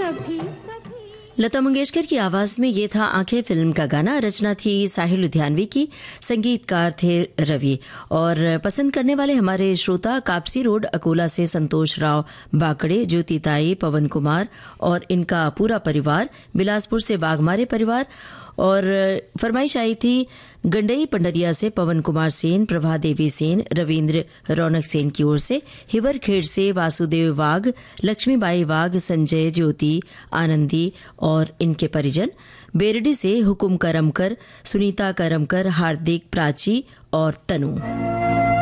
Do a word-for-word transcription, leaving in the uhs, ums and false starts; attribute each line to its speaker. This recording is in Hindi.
Speaker 1: कभी
Speaker 2: लता मंगेशकर की आवाज में ये था आंखें फिल्म का गाना। रचना थी साहिल लुधियानवी की, संगीतकार थे रवि। और पसंद करने वाले हमारे श्रोता कापसी रोड अकोला से संतोष राव बाकड़े, ज्योति ताई, पवन कुमार और इनका पूरा परिवार, बिलासपुर से बागमारे परिवार। और फरमाइश आई थी गंडई पंडरिया से पवन कुमार सेन, प्रभा देवी सेन, रविंद्र रौनक सेन की ओर से। हिवरखेड़ से वासुदेव वाघ, लक्ष्मीबाई वाघ, संजय, ज्योति, आनंदी और इनके परिजन। बेरडी से हुकुम करमकर, सुनीता करमकर, हार्दिक, प्राची और तनु।